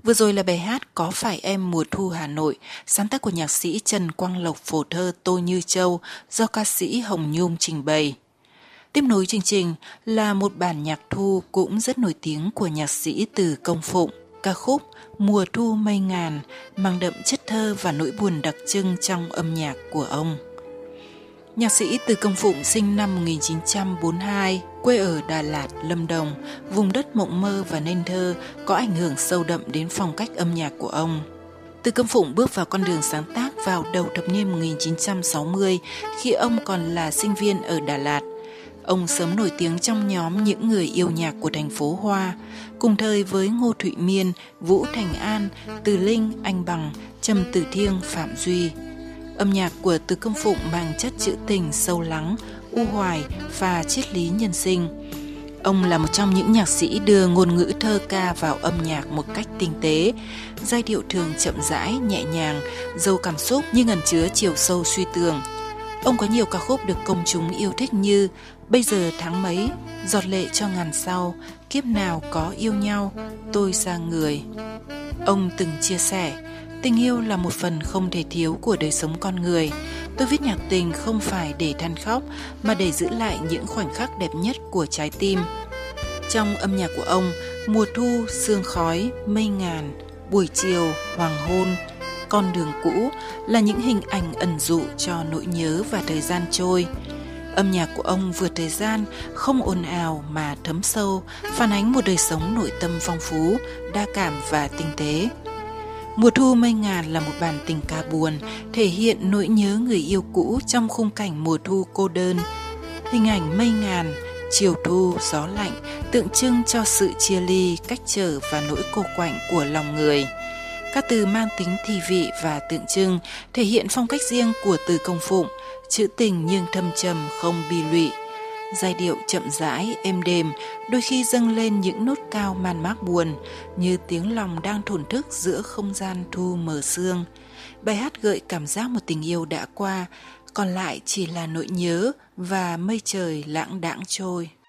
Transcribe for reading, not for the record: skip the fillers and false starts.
Vừa rồi là bài hát Có phải em mùa thu Hà Nội, sáng tác của nhạc sĩ Trần Quang Lộc, phổ thơ Tô Như Châu do ca sĩ Hồng Nhung trình bày. Tiếp nối chương trình là một bản nhạc thu cũng rất nổi tiếng của nhạc sĩ Từ Công Phụng, ca khúc Mùa thu mây ngàn, mang đậm chất thơ và nỗi buồn đặc trưng trong âm nhạc của ông. Nhạc sĩ Từ Công Phụng sinh năm 1942, quê ở Đà Lạt, Lâm Đồng, vùng đất mộng mơ và nên thơ, có ảnh hưởng sâu đậm đến phong cách âm nhạc của ông. Từ Công Phụng bước vào con đường sáng tác vào đầu thập niên 1960 khi ông còn là sinh viên ở Đà Lạt. Ông sớm nổi tiếng trong nhóm những người yêu nhạc của thành phố Hoa, cùng thời với Ngô Thụy Miên, Vũ Thành An, Từ Linh, Anh Bằng, Trầm Tử Thiêng, Phạm Duy. Âm nhạc của Từ Công Phụng mang chất trữ tình sâu lắng, u hoài và triết lý nhân sinh. Ông là một trong những nhạc sĩ đưa ngôn ngữ thơ ca vào âm nhạc một cách tinh tế. Giai điệu thường chậm rãi, nhẹ nhàng, giàu cảm xúc nhưng ẩn chứa chiều sâu suy tưởng. Ông có nhiều ca khúc được công chúng yêu thích như Bây giờ tháng mấy, Giọt lệ cho ngàn sau, Kiếp nào có yêu nhau, Tôi xa người. Ông từng chia sẻ, tình yêu là một phần không thể thiếu của đời sống con người. Tôi viết nhạc tình không phải để than khóc mà để giữ lại những khoảnh khắc đẹp nhất của trái tim. Trong âm nhạc của ông, mùa thu, sương khói, mây ngàn, buổi chiều, hoàng hôn, con đường cũ là những hình ảnh ẩn dụ cho nỗi nhớ và thời gian trôi. Âm nhạc của ông vượt thời gian, không ồn ào mà thấm sâu, phản ánh một đời sống nội tâm phong phú, đa cảm và tinh tế. Mùa thu mây ngàn là một bản tình ca buồn, thể hiện nỗi nhớ người yêu cũ trong khung cảnh mùa thu cô đơn. Hình ảnh mây ngàn, chiều thu, gió lạnh tượng trưng cho sự chia ly, cách trở và nỗi cô quạnh của lòng người. Các từ mang tính thi vị và tượng trưng, thể hiện phong cách riêng của Từ Công Phụng, trữ tình nhưng thâm trầm không bi lụy. Giai điệu chậm rãi, êm đềm, đôi khi dâng lên những nốt cao man mác buồn, như tiếng lòng đang thổn thức giữa không gian thu mờ sương. Bài hát gợi cảm giác một tình yêu đã qua, còn lại chỉ là nỗi nhớ và mây trời lãng đãng trôi.